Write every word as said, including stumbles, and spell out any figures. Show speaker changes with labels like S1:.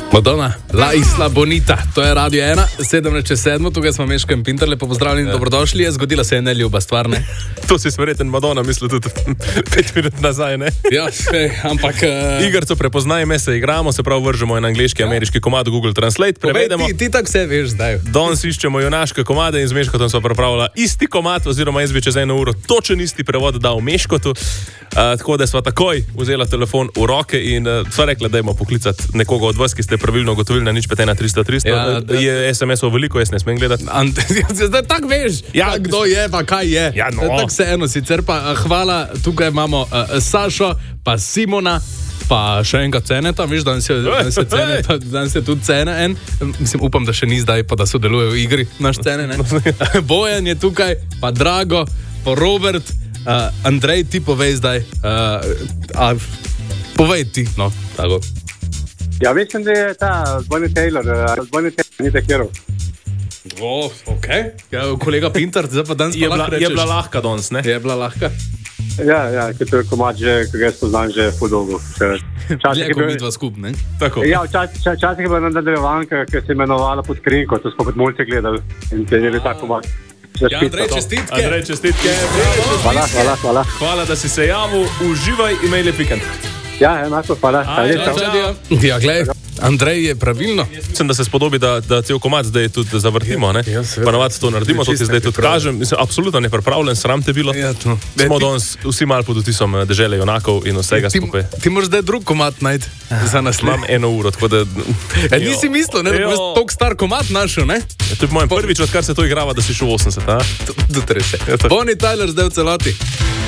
S1: Madonna, La Isla Bonita, to je Radio ena, sedem čez sedmo, tukaj smo Meško in Pinter, lepo pozdravljeni, ja. Dobrodošli, je zgodila se je neljuba stvar, ne?
S2: To si smreten Madonna mislil tudi pet minut nazaj, ne?
S1: Ja, fej, ampak... Uh...
S2: Igarco prepoznaj me, se igramo, se prav vržemo en angliški, ja. ameriški komad v Google Translate, prevedemo.
S1: Ti, ti tak vse veš zdaj.
S2: Danes iščemo junaške komade in z Meškotom smo pripravila isti komad, oziroma jaz bi čez eno uro točen isti prevod dal Meškotu, uh, tako da sva takoj vzela telefon v roke in uh, sva rekla, dajmo poklicati nekoga od vas, ki ste pravilno ugotovili na nič pet ena tristo tristo. Ja, je es em esov veliko, jaz ne smem gledati.
S1: Zdaj tak veš, ja, tak, kdo je, pa kaj je.
S2: Ja, no.
S1: Tak se eno, sicer pa hvala, tukaj imamo uh, Sašo, pa Simona, pa še enega Ceneta, viš, danes je, danes je Ceneta, danes je tudi Cene en. Mislim, upam, da še ni zdaj, pa da sodeluje v igri naš Cene, ne? Bojan je tukaj, pa Drago, pa Robert, uh, Andrej, ti povej zdaj, uh, a, povej ti, no, tako.
S3: Ja, mislim, da je ta Bonnie Taylor, uh, Bonnie Taylor, ni tekjerov.
S1: O, okej. Okay. Ja, kolega Pinter, zdaj pa danes pa
S2: je
S1: lahko
S2: bila,
S1: rečeš.
S2: Je bila lahka danes, ne?
S1: Je bila lahka.
S3: Ja, ja, ker to je komad že, ki ga jaz poznam že ful dolgo.
S1: Dleko midva skup, ne?
S2: Tako.
S3: Ja, včasih čas, čas je bila nadaljevanka, ki se je imenovala Pod krinko, to smo kot mulce gledali in te je ta komad.
S1: Ja, Andrej, čestitke.
S2: Andrej, čestitke.
S3: Hvala, hvala, hvala.
S2: Hvala, da si se javil, uživaj, imej lep vikend.
S3: Ja, enako, hvala.
S1: Ja, glej, Andrej je pravilno.
S2: Mislim, da se spodobi, da, da cel komad zdaj tudi zavrtimo, ne?
S1: Ja,
S2: pa navad to naredimo, to ti zdaj tudi kažem. Mislim, absolutno nepripravljen, sram te bilo.
S1: Ja, to.
S2: Smo danes vsi malo pod vtisom dežele junakov in vsega
S1: ti,
S2: skupaj.
S1: Ti moraš zdaj drug komad najti za nas.
S2: Imam eno uro, tako da...
S1: E, nisi mislil, ne, da boš toliko star komad našel, ne?
S2: Ja, to je moj prvič, odkar se to igrava, da si šel v osemdeset, a?
S1: Dotre se. Bonnie Tyler zdaj v celoti.